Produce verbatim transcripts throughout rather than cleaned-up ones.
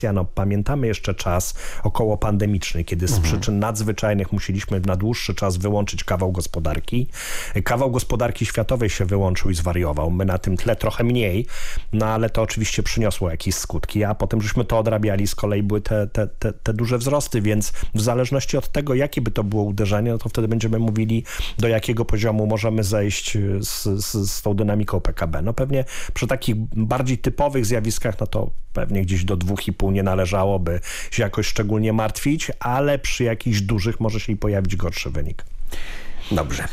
No, pamiętamy jeszcze czas około pandemiczny, kiedy z Mhm. przyczyn nadzwyczajnych musieliśmy na dłuższy czas wyłączyć kawał gospodarki. Kawał gospodarki światowej się wyłączył i zwariował. My na tym tle trochę mniej, no ale to oczywiście przyniosło jakieś skutki, a potem żeśmy to odrabiali, z kolei były te, te, te, te duże wzrosty, więc w zależności od tego, jakie by to było uderzenie, no to wtedy będziemy mówili, do jakiego poziomu możemy zejść z, z, z tą dynamiką P K B. No pewnie przy takich bardziej typowych zjawiskach, no to pewnie gdzieś do dwóch i pół nie należałoby się jakoś szczególnie martwić, ale przy jakichś dużych może się i pojawić gorszy wynik. Dobrze.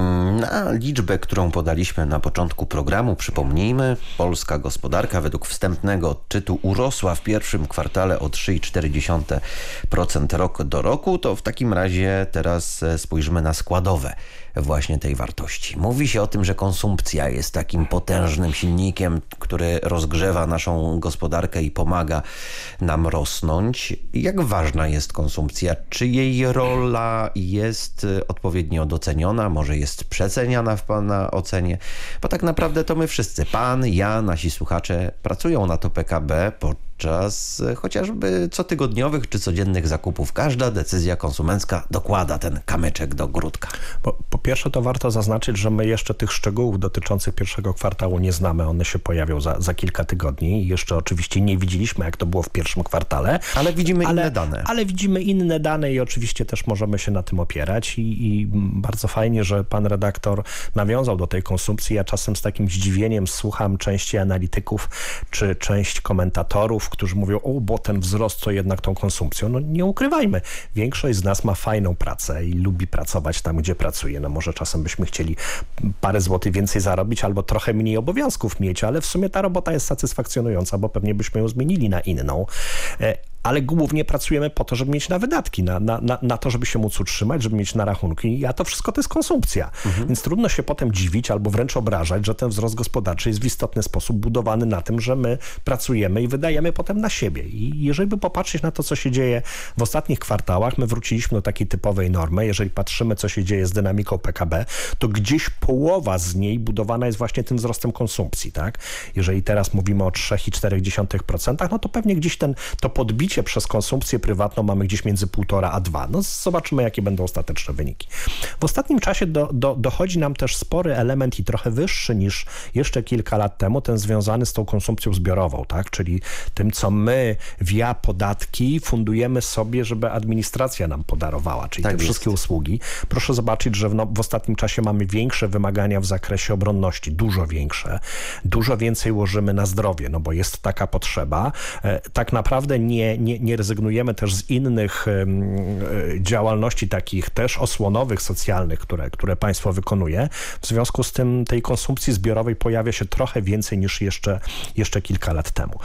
Na liczbę, którą podaliśmy na początku programu, przypomnijmy, polska gospodarka według wstępnego odczytu urosła w pierwszym kwartale o trzy i cztery dziesiąte procent rok do roku. To w takim razie teraz spojrzymy na składowe właśnie tej wartości. Mówi się o tym, że konsumpcja jest takim potężnym silnikiem, który rozgrzewa naszą gospodarkę i pomaga nam rosnąć. Jak ważna jest konsumpcja? Czy jej rola jest odpowiednio doceniona? Może jest przeceniana w pana ocenie? Bo tak naprawdę to my wszyscy, pan, ja, nasi słuchacze, pracują na to P K B podczas chociażby cotygodniowych czy codziennych zakupów. Każda decyzja konsumencka dokłada ten kamyczek do ogródka. Po, po pierwsze to warto zaznaczyć, że my jeszcze tych szczegółów dotyczących pierwszego kwartału nie znamy. One się pojawią za, za kilka tygodni. Jeszcze oczywiście nie widzieliśmy, jak to było w pierwszym kwartale. Ale widzimy ale, inne dane. Ale widzimy inne dane i oczywiście też możemy się na tym opierać. I, i bardzo fajnie, że pan redaktor nawiązał do tej konsumpcji. Ja czasem z takim zdziwieniem słucham części analityków czy część komentatorów, którzy mówią, o, bo ten wzrost to jednak tą konsumpcją. No nie ukrywajmy, większość z nas ma fajną pracę i lubi pracować tam, gdzie pracuje. No może czasem byśmy chcieli parę złotych więcej zarobić albo trochę mniej obowiązków mieć, ale w sumie ta robota jest satysfakcjonująca, bo pewnie byśmy ją zmienili na inną. Ale głównie pracujemy po to, żeby mieć na wydatki, na, na, na, na to, żeby się móc utrzymać, żeby mieć na rachunki, a to wszystko to jest konsumpcja. Mhm. Więc trudno się potem dziwić albo wręcz obrażać, że ten wzrost gospodarczy jest w istotny sposób budowany na tym, że my pracujemy i wydajemy potem na siebie. I jeżeli by popatrzeć na to, co się dzieje w ostatnich kwartałach, my wróciliśmy do takiej typowej normy. Jeżeli patrzymy, co się dzieje z dynamiką P K B, to gdzieś połowa z niej budowana jest właśnie tym wzrostem konsumpcji, tak? Jeżeli teraz mówimy o trzy i cztery dziesiąte procent, no to pewnie gdzieś ten, to podbicie przez konsumpcję prywatną mamy gdzieś między półtora a dwa. No zobaczymy, jakie będą ostateczne wyniki. W ostatnim czasie do, do, dochodzi nam też spory element i trochę wyższy niż jeszcze kilka lat temu, ten związany z tą konsumpcją zbiorową, tak? Czyli tym, co my via podatki fundujemy sobie, żeby administracja nam podarowała, czyli tak te jest. wszystkie usługi. Proszę zobaczyć, że w, no, w ostatnim czasie mamy większe wymagania w zakresie obronności, dużo większe. Dużo więcej łożymy na zdrowie, no bo jest taka potrzeba. E, tak naprawdę nie, nie, nie rezygnujemy też z innych um, działalności takich też osłonowych, socjalnych, które, które państwo wykonuje. W związku z tym tej konsumpcji zbiorowej pojawia się trochę więcej niż jeszcze, jeszcze kilka lat temu.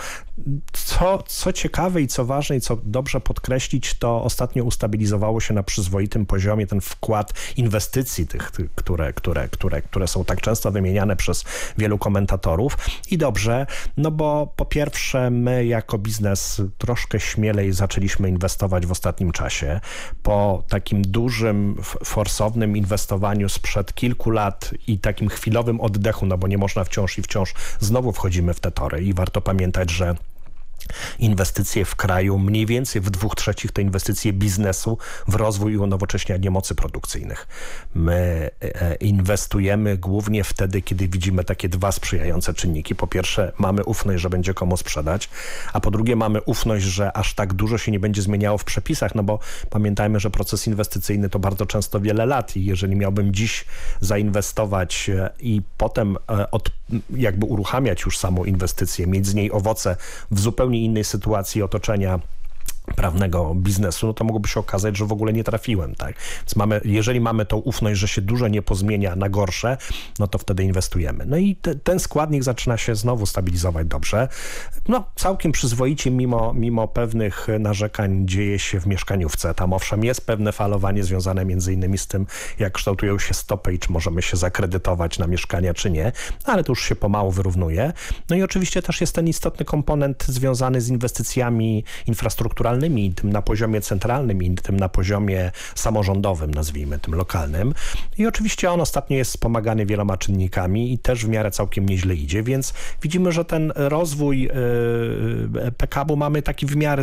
Co, co ciekawe i co ważne i co dobrze podkreślić, to ostatnio ustabilizowało się na przyzwoitym poziomie ten wkład inwestycji, tych, tych które, które, które, które są tak często wymieniane przez wielu komentatorów. I dobrze, no bo po pierwsze my jako biznes troszkę śmielej zaczęliśmy inwestować w ostatnim czasie. Po takim dużym, forsownym inwestowaniu sprzed kilku lat i takim chwilowym oddechu, no bo nie można wciąż i wciąż znowu wchodzimy w te tory i warto pamiętać, że inwestycje w kraju, mniej więcej w dwóch trzecich to inwestycje biznesu w rozwój i unowocześnianie mocy produkcyjnych. My inwestujemy głównie wtedy, kiedy widzimy takie dwa sprzyjające czynniki. Po pierwsze, mamy ufność, że będzie komu sprzedać, a po drugie mamy ufność, że aż tak dużo się nie będzie zmieniało w przepisach, no bo pamiętajmy, że proces inwestycyjny to bardzo często wiele lat i jeżeli miałbym dziś zainwestować i potem od, jakby uruchamiać już samą inwestycję, mieć z niej owoce w zupełnie innej sytuacji otoczenia prawnego biznesu, no to mogłoby się okazać, że w ogóle nie trafiłem, tak? Więc mamy, jeżeli mamy tą ufność, że się dużo nie pozmienia na gorsze, no to wtedy inwestujemy. No i te, ten składnik zaczyna się znowu stabilizować dobrze. No całkiem przyzwoicie, mimo, mimo pewnych narzekań dzieje się w mieszkaniówce. Tam owszem jest pewne falowanie związane między innymi z tym, jak kształtują się stopy i czy możemy się zakredytować na mieszkania, czy nie, no, ale to już się pomału wyrównuje. No i oczywiście też jest ten istotny komponent związany z inwestycjami infrastrukturalnymi, regionalnymi, tym na poziomie centralnym i tym na poziomie samorządowym, nazwijmy tym lokalnym. I oczywiście on ostatnio jest wspomagany wieloma czynnikami i też w miarę całkiem nieźle idzie, więc widzimy, że ten rozwój P K B-u mamy taki w miarę